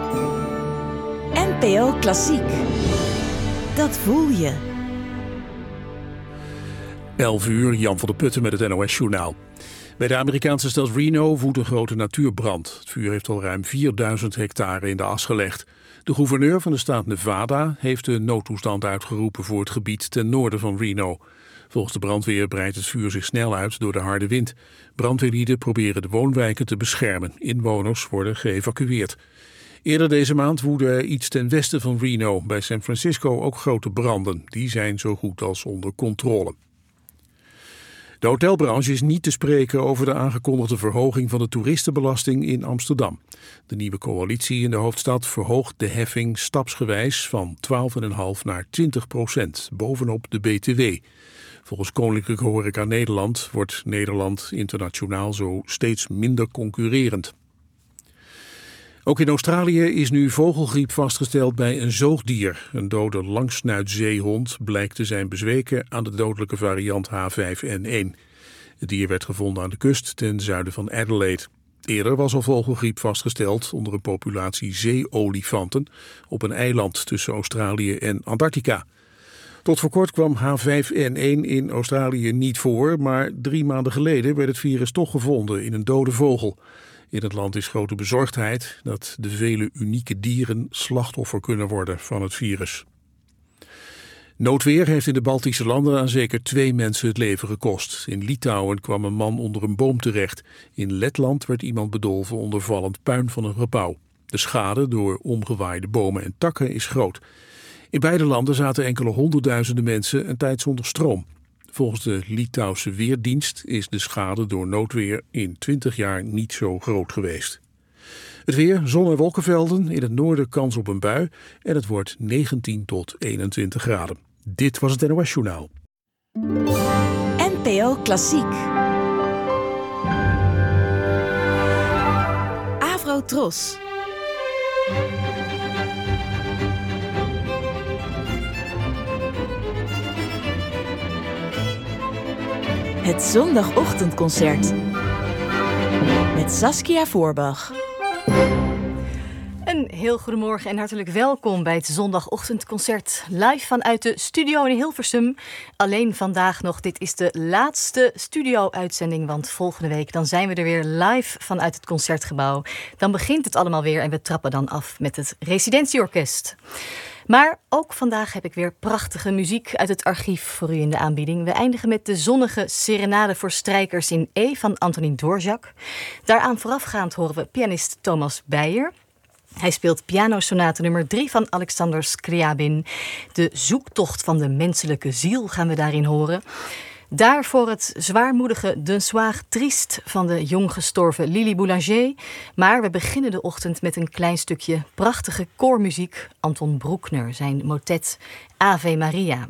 NPO Klassiek. Dat voel je. 11:00, Jan van der Putten met het NOS-journaal. Bij de Amerikaanse stad Reno woedt een grote natuurbrand. Het vuur heeft al ruim 4000 hectare in de as gelegd. De gouverneur van de staat Nevada heeft de noodtoestand uitgeroepen voor het gebied ten noorden van Reno. Volgens de brandweer breidt het vuur zich snel uit door de harde wind. Brandweerlieden proberen de woonwijken te beschermen. Inwoners worden geëvacueerd. Eerder deze maand woedden iets ten westen van Reno, bij San Francisco, ook grote branden. Die zijn zo goed als onder controle. De hotelbranche is niet te spreken over de aangekondigde verhoging van de toeristenbelasting in Amsterdam. De nieuwe coalitie in de hoofdstad verhoogt de heffing stapsgewijs van 12,5 naar 20%, bovenop de BTW. Volgens Koninklijke Horeca Nederland wordt Nederland internationaal zo steeds minder concurrerend. Ook in Australië is nu vogelgriep vastgesteld bij een zoogdier. Een dode langsnuitzeehond blijkt te zijn bezweken aan de dodelijke variant H5N1. Het dier werd gevonden aan de kust ten zuiden van Adelaide. Eerder was al vogelgriep vastgesteld onder een populatie zeeolifanten op een eiland tussen Australië en Antarctica. Tot voor kort kwam H5N1 in Australië niet voor, maar 3 maanden geleden werd het virus toch gevonden in een dode vogel. In het land is grote bezorgdheid dat de vele unieke dieren slachtoffer kunnen worden van het virus. Noodweer heeft in de Baltische landen aan zeker 2 mensen het leven gekost. In Litouwen kwam een man onder een boom terecht. In Letland werd iemand bedolven onder vallend puin van een gebouw. De schade door omgewaaide bomen en takken is groot. In beide landen zaten enkele honderdduizenden mensen een tijd zonder stroom. Volgens de Litouwse Weerdienst is de schade door noodweer in 20 jaar niet zo groot geweest. Het weer, zon en wolkenvelden, in het noorden kans op een bui en het wordt 19 tot 21 graden. Dit was het NOS Journaal. NPO Klassiek. Avro Tros. Het zondagochtendconcert met Saskia Voorbach. Een heel goedemorgen en hartelijk welkom bij het zondagochtendconcert. Live vanuit de studio in Hilversum. Alleen vandaag nog, dit is de laatste studio-uitzending, want volgende week dan zijn we er weer live vanuit het Concertgebouw. Dan begint het allemaal weer en we trappen dan af met het residentieorkest. Maar ook vandaag heb ik weer prachtige muziek uit het archief voor u in de aanbieding. We eindigen met de zonnige serenade voor strijkers in E van Antonín Dvořák. Daaraan voorafgaand horen we pianist Thomas Beyer. Hij speelt pianosonate nummer 3 van Alexander Scriabin. De zoektocht van de menselijke ziel gaan we daarin horen. Daarvoor het zwaarmoedige D'un soir triste van de jong gestorven Lili Boulanger. Maar we beginnen de ochtend met een klein stukje prachtige koormuziek. Anton Bruckner, zijn motet Ave Maria.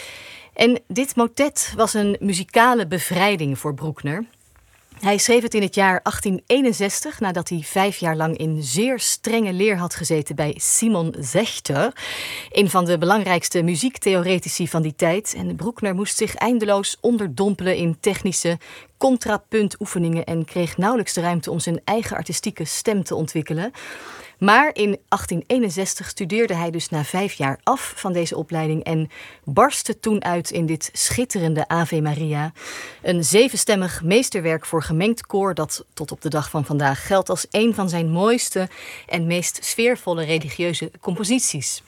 En dit motet was een muzikale bevrijding voor Bruckner. Hij schreef het in het jaar 1861, nadat hij 5 jaar lang in zeer strenge leer had gezeten bij Simon Sechter, een van de belangrijkste muziektheoretici van die tijd. En Bruckner moest zich eindeloos onderdompelen in technische contrapuntoefeningen en kreeg nauwelijks de ruimte om zijn eigen artistieke stem te ontwikkelen. Maar in 1861 studeerde hij dus na 5 jaar af van deze opleiding en barstte toen uit in dit schitterende Ave Maria. Een 7-stemmig meesterwerk voor gemengd koor dat tot op de dag van vandaag geldt als een van zijn mooiste en meest sfeervolle religieuze composities.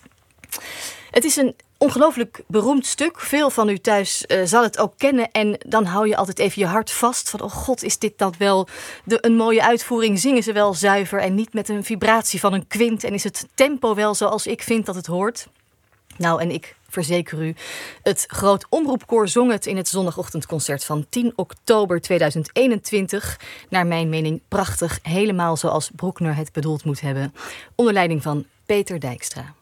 Het is een ongelooflijk beroemd stuk. Veel van u thuis zal het ook kennen. En dan hou je altijd even je hart vast. Van, oh god, is dit dan wel een mooie uitvoering? Zingen ze wel zuiver en niet met een vibratie van een kwint? En is het tempo wel zoals ik vind dat het hoort? Nou, en ik verzeker u, het Groot Omroepkoor zong het in het zondagochtendconcert van 10 oktober 2021. Naar mijn mening prachtig, helemaal zoals Bruckner het bedoeld moet hebben. Onder leiding van Peter Dijkstra.